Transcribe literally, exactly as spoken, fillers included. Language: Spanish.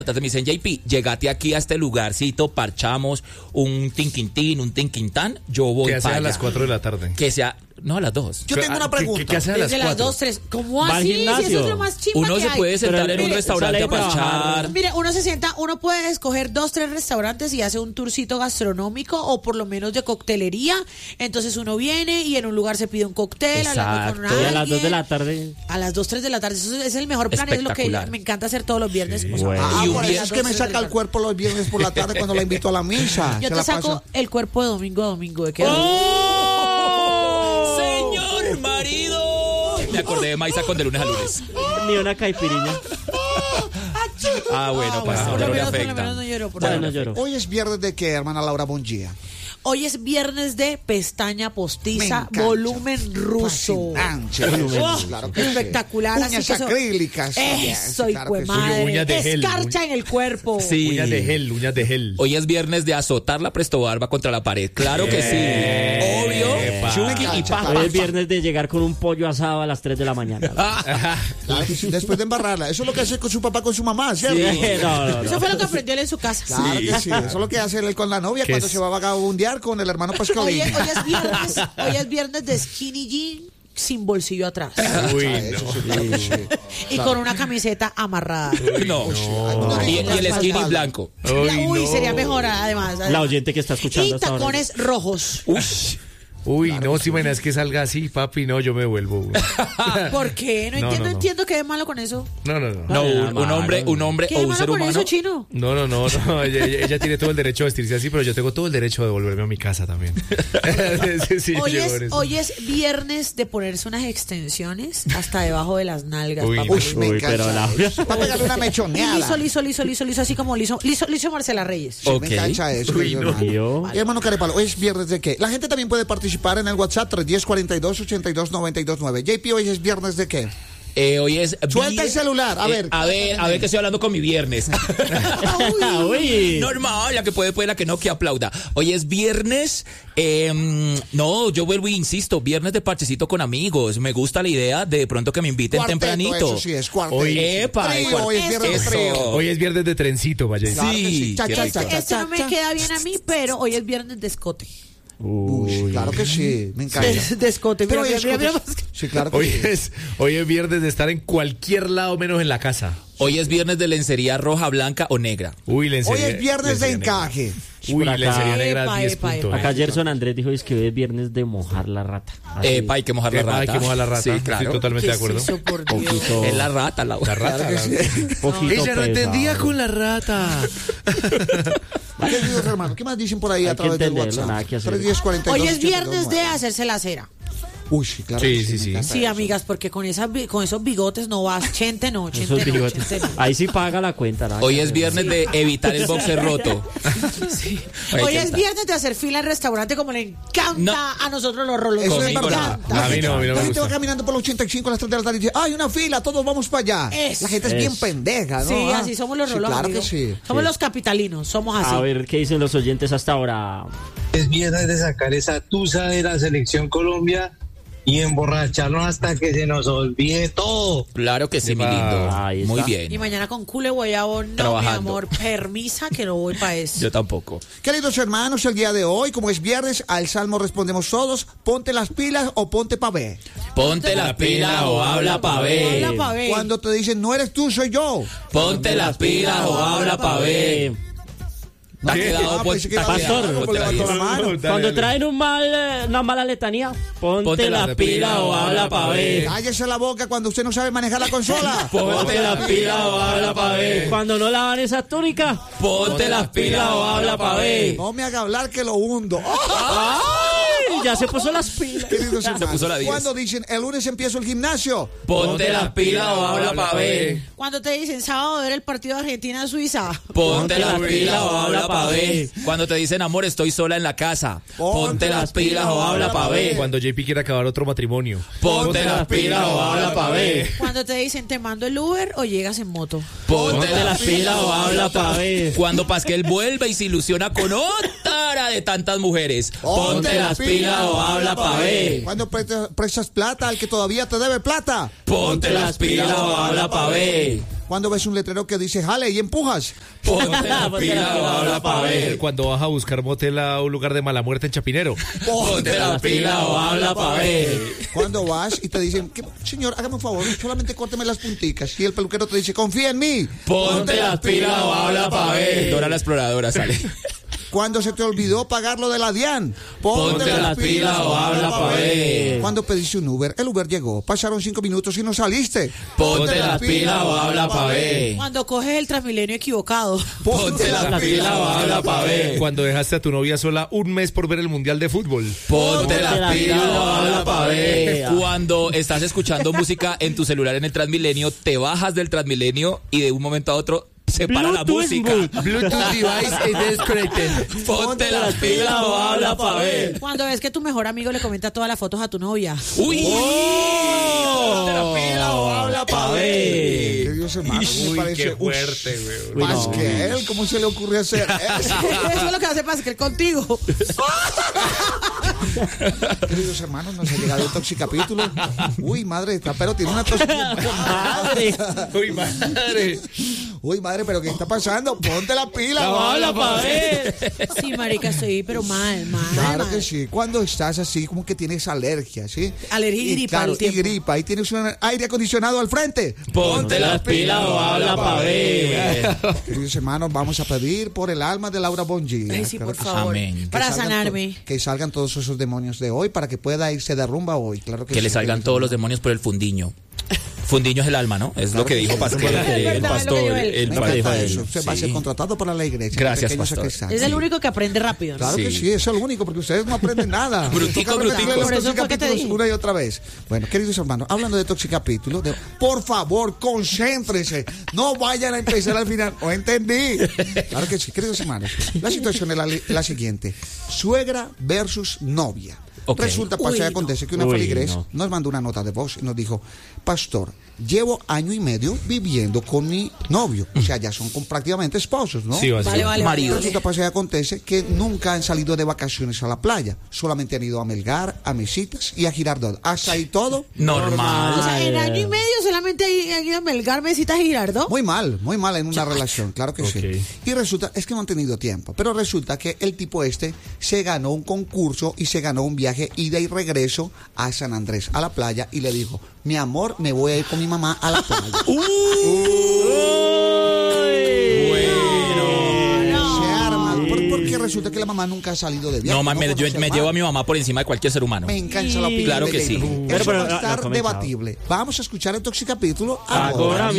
Me dicen, J P, llegate aquí a este lugarcito, parchamos un tinquintín, un tinquintán, yo voy para allá. Que sea a las cuatro de la tarde. Que sea, no, a las dos. Yo tengo una pregunta. ¿Qué, qué hace a las Desde las dos, tres. ¿Cómo así? Si eso es lo más chimba Uno que se hay. puede sentar Pero, en un mire, restaurante a parchar. Mire, uno se sienta, uno puede escoger dos, tres restaurantes y hace un tourcito gastronómico o por lo menos de coctelería. Entonces uno viene y en un lugar se pide un cóctel, hablando con y a las dos de la tarde. A las dos, tres de la tarde. Eso es el mejor plan, es lo que me encanta hacer todos los viernes. Sí, o sea, bueno. Ah, y por eso es que me saca el cuerpo los viernes por la tarde cuando la invito a la misa. Yo te saco pasa? el cuerpo de domingo a domingo. ¿De qué? ¡Oh! ¡Señor marido! Me acordé de Maisa con de lunes a lunes. Ni una caipiriña. Ah, bueno, pues no, no le me afecta. afecta. No lloro, por bueno, no lloro. Hoy es viernes de qué, hermana Laura Bongia. Hoy es viernes de pestaña postiza, volumen ruso. Oh, claro que espectacular. Uñas así que acrílicas. Eso, y claro pues madre. Uñas de gel. Escarcha en el cuerpo. Sí. Uñas de gel, uñas de gel. Hoy es viernes de azotar la prestobarba contra la pared. Claro que sí. Obvio. Chucky y paja. Hoy es viernes de llegar con un pollo asado a las tres de la mañana. Claro que sí, después de embarrarla. Eso es lo que hace con su papá, con su mamá, ¿cierto? Sí, no, no, no. Eso fue lo que aprendió él en su casa. Claro sí. que sí. Eso es lo que hace él con la novia cuando se va a vagabundear con el hermano Pascualín. Hoy, hoy, es viernes, hoy es viernes de skinny jean sin bolsillo atrás. Uy, no. Sí, sí. Y con una camiseta amarrada. Uy, no. no. Y, y el skinny blanco. Uy, Uy no. sería mejor además, además. La oyente que está escuchando. Y tacones rojos. Uy. Uy, claro no, que si imaginas que salga así, papi, no, yo me vuelvo. ¿Por qué? No, No, entiendo, no, no. entiendo qué es malo con eso. No, no, no. No, un, un hombre, un hombre ¿Qué o es un malo ser con humano. eso, Chino? No, no, no, no. Ella, ella- ella tiene todo el derecho a vestirse así, pero yo tengo todo el derecho de devolverme a mi casa también. Sí, sí, Hoy yo por es, eso. hoy es viernes de ponerse unas extensiones hasta debajo de las nalgas. Uy, papá. no. Uy, me Uy, encanta. pero Laura. eso. Va a pegarle una Y mechoneada. liso, liso, liso, liso, liso, así como liso, liso, liso Marcela Reyes. Sí, Ok. me encanta eso. Uy, mi no. hermano. Yo. Y hermano Carepalo, hoy es viernes de qué. La gente también puede participar en el WhatsApp tres diez, cuarenta y dos, ochenta y dos, noventa y dos nueve. J P, hoy es viernes de qué. Eh, hoy es Suelta vier- el celular, a Eh, ver. a ver, a ver que estoy hablando con mi viernes. Uy. Normal, la que puede, puede, la que no, que aplauda. Hoy es viernes, eh, no, yo vuelvo y insisto, viernes de parchecito con amigos. Me gusta la idea de, de pronto que me inviten Cuarteto, tempranito. Eso sí, es cuarteto. Hoy- Epa, Trío, el cuart- hoy es viernes de eso. trío. Hoy es viernes de trencito, vaya. Claro que Sí, Cha, qué cha, rico. cha, cha, Este no me cha. queda bien a mí, pero hoy es viernes de escote. Uy, claro que sí, me encanta. De, de escote, mira, Pero mira, es mira, mira, escote- Sí, claro que Hoy sí. es, hoy es viernes de estar en cualquier lado menos en la casa. Hoy es viernes de lencería roja, blanca o negra. Uy, le Hoy enseñé. es viernes de encaje. Uy, Por la acá. lencería negra Epa, diez epa, puntos. epa. Acá Gerson Andrés dijo es que hoy es viernes de mojar la rata. Así. Epa, hay que mojar la Epa, rata. hay que mojar la rata. Sí, claro. Estoy totalmente ¿qué de es acuerdo. eso, por Dios? Poquito. Es la rata, la, La rata. Claro que la- sí. Poquito Ella no entendía pesado. con la rata. ¿Qué dices, hermano? ¿Qué más dicen por ahí Hay a que través del entenderlo, nada WhatsApp? que hacer. tres diez, cuarenta y dos, Hoy es ochenta y dos, viernes de nueve. hacerse la cera. Uy, sí, claro. Sí, que sí, me sí. encanta Sí, eso. amigas, porque con esas bi- con esos bigotes no vas. Chente no, chente Esos no, bigotes. chente no. Ahí sí paga la cuenta. nada Hoy que es hacer. viernes de evitar el boxer roto. Ahí Hoy que es está. viernes de hacer fila en restaurante como le encanta No. a nosotros los rolos. Eso es Conmigo verdad. no. La A mí gente- no, a mí no la me gente va gusta. caminando por los ochenta y cinco a las tres de la tarde y dice, ¡ay, una fila! Todos vamos para allá. Es. La gente es bien Es. pendeja, ¿no? Sí, Ah, así somos los sí, rolos. claro amigo. que sí. Somos Sí. los capitalinos, somos así. A ver qué dicen los oyentes hasta ahora. Es viernes de sacar esa tusa de la selección Colombia y emborracharnos hasta que se nos olvide todo. Claro que sí, mi Epa. lindo. Ahí Muy está. Y bien. mañana con culo guayabo, no, Trabajando. mi amor, permisa que no voy para eso. Yo tampoco. Queridos hermanos, el día de hoy, como es viernes, al salmo respondemos todos, ponte las pilas o ponte pa' ver. Ponte las pilas o habla pa' ver. Habla pa' ver. Cuando te dicen, no eres tú, soy yo. Ponte las pilas o habla pa' ver. Está ¿Qué? quedado, Ah, pues, pensé que está era Pastor, quedado, algo, ponte la levantó diez. la mano. Dale, Cuando dale. traen un mal, eh, una mala letanía, ponte, Ponte la las pila pilas o habla pa' ver. Cállese la boca cuando usted no sabe manejar la consola. Ponte las pilas o habla pa' ver. Cuando no lavan esa túnica, Ponte las pilas o habla pa' ver. No me haga hablar que lo hundo. ¡ay! Ya se puso las pilas. Queridos Se hermanos, puso la diez. cuando dicen, el lunes empiezo el gimnasio. Ponte las pilas o habla pa' ver. Cuando te dicen sábado ver el partido de Argentina-Suiza. Ponte las pilas o habla pa' ver. Cuando te dicen, amor, estoy sola en la casa. Ponte las pilas o habla pa' ver. Cuando J P quiere acabar otro matrimonio. Ponte las pilas o habla pa' ver. Cuando te dicen te mando el Uber o llegas en moto. Ponte Ponte las pilas o habla pa' ver. Cuando Pasquel vuelve y se ilusiona con otra de tantas mujeres. Ponte las pilas o habla pa' ver. Cuando prestas, prestas plata al que todavía te debe plata. Ponte las pilas o habla pa' ver. Cuando ves un letrero que dice jale y empujas. Ponte la pila o habla pa' ver. Cuando vas a buscar motel a un lugar de mala muerte en Chapinero. Ponte la pila o habla pa' ver. Cuando vas y te dicen, ¿qué, señor, hágame un favor, solamente córteme las punticas. Y el peluquero te dice, confía en mí. Ponte la pila o habla pa' ver. Dora la exploradora sale. Cuando se te olvidó pagar lo de la DIAN. Ponte, Ponte la pila o habla pa' ver. Cuando pediste un Uber, el Uber llegó. Pasaron cinco minutos y no saliste. Ponte la pila o habla pa' ver. Cuando coges el Transmilenio equivocado. Ponte la pila o habla pa' ver. Cuando dejaste a tu novia sola un mes por ver el Mundial de Fútbol. Ponte la pila o habla pa' ver. Cuando estás escuchando música en tu celular en el Transmilenio, te bajas del Transmilenio y de un momento a otro se para la música. Bluetooth device is disconnected. Ponte la pila o habla pa' ver. Cuando ves que tu mejor amigo le comenta todas las fotos a tu novia. ¡Uy! Ponte la pila o habla pa' ver. ver. Que Dios, hermano, me Uy, parece qué fuerte, uff, güey. más no. que él, ¿cómo se le ocurre hacer eso? Eso es lo que hace Pascal contigo. Queridos hermanos, nos ha llegado el toxicapítulo. Uy, madre, está, pero tiene una toxicapítulo. Madre. Uy, madre. Uy, madre, pero ¿qué está pasando? Ponte la pila. La bala pa' ver. Sí, marica, estoy pero mal, mal. Claro mal. que sí. Cuando estás así, como que tienes alergia, ¿sí? Alergia y gripa claro, al tiempo. y gripa, y tienes un aire acondicionado al frente. Ponte la pila o habla pa' ver. Queridos hermanos, vamos a pedir por el alma de Laura Bongi. Ay, sí, Claro por que sí. favor. Amén. Para Que salgan sanarme. to- Que salgan todos esos demonios de hoy para que pueda irse de rumba hoy. Claro que Que sí, le salgan queridos todos los hermanos. demonios por el fundiño. Fundiño es el alma, ¿no? Es lo que que dijo sí. Pascal, Es el, verdad, el es lo que pastor. dijo él. El Me pastor. encanta dijo eso. él. Se va a ser Sí. contratado por la iglesia. Gracias, pequeños pastor. sacristanes. Es el único que aprende rápido, ¿no? Claro que Sí. sí, eso es lo único, porque ustedes no aprenden nada. Brutico, Toca repetirle brutico. los Por eso fue que te toxicapítulos dije. una y otra vez. Bueno, queridos hermanos, hablando de toxicapítulo, de, por favor, concéntrense. No vayan a empezar al final. ¿O entendí? Claro que sí, queridos hermanos. La situación es la, la siguiente. Suegra versus novia. Ok. Resulta, pasa Uy, y no. acontece que una Uy, feligres no. nos mandó una nota de voz y nos dijo, pastor, llevo año y medio viviendo con mi novio. O sea, ya son con- prácticamente esposos, ¿no? Sí, va a ser. Vale, vale. Marido. vale. Resulta, pasa y acontece que nunca han salido de vacaciones a la playa. Solamente han ido a Melgar, a Mesitas y a Girardot. Hasta ahí todo. Normal. O sea, en año y medio solamente han ido a Melgar, Mesitas y Girardot. Muy mal, muy mal en una relación, claro que Ok. sí. Y resulta, es que no han tenido tiempo, pero resulta que el tipo este se ganó un concurso y se ganó un viaje ida y regreso a San Andrés, a la playa, y le dijo, mi amor, me voy a ir con mi mamá a la playa. Se arma, por- porque resulta que la mamá nunca ha salido de viaje. No, ma, me, yo, conoce al me mar. llevo a mi mamá por encima de cualquier ser humano. Me encanta la opinión Claro de que sí. Gabriel. Pero, Eso pero, va a lo- estar lo comentaba. debatible. Vamos a escuchar el toxicapítulo Ahora ahora.